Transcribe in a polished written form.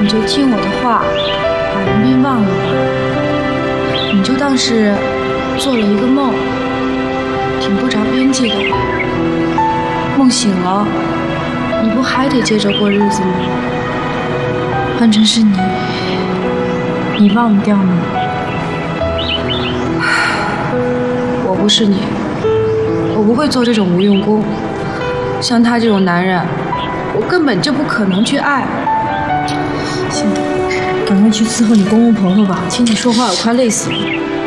就听我的话，把林斌忘了吧。你就当是做了一个梦，挺不着边际的。梦醒了，你不还得接着过日子吗？换成是你，你忘不掉吗？我不是你，我不会做这种无用功。像他这种男人，我根本就不可能去爱。行，赶快去伺候你公公婆婆吧，听你说话我快累死了。